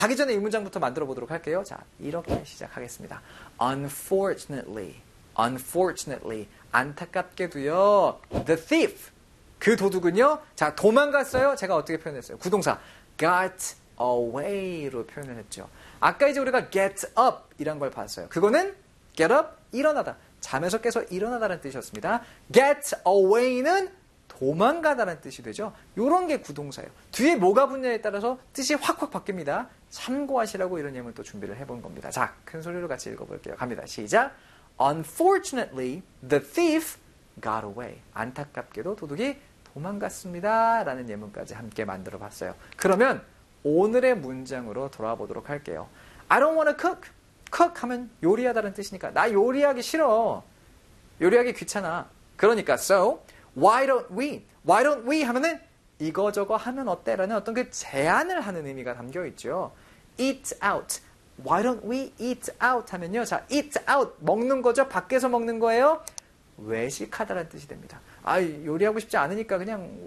가기 전에 이 문장부터 만들어 보도록 할게요. 자, 이렇게 시작하겠습니다. Unfortunately, 안타깝게도요. The thief, 그 도둑은요. 자, 도망갔어요. 제가 어떻게 표현했어요? 구동사 got away로 표현을 했죠. 아까 이제 우리가 get up 이란 걸 봤어요. 그거는 get up, 일어나다. 잠에서 깨서 일어나다라는 뜻이었습니다. get away는 도망가다라는 뜻이 되죠. 이런 게 구동사예요. 뒤에 뭐가 붙냐에 따라서 뜻이 확확 바뀝니다. 참고하시라고 이런 예문을 또 준비를 해본 겁니다. 자, 큰 소리로 같이 읽어볼게요. 갑니다. 시작. Unfortunately, the thief got away. 안타깝게도 도둑이 도망갔습니다. 라는 예문까지 함께 만들어 봤어요. 그러면 오늘의 문장으로 돌아와 보도록 할게요. I don't want to cook. cook 하면 요리하다는 뜻이니까 나 요리하기 싫어. 요리하기 귀찮아. 그러니까 so why don't we 하면은 이거저거 하면 어때? 라는 어떤 그 제안을 하는 의미가 담겨 있죠. eat out. Why don't we eat out 하면요. 자, eat out 먹는 거죠. 밖에서 먹는 거예요. 외식하다라는 뜻이 됩니다. 아, 요리하고 싶지 않으니까 그냥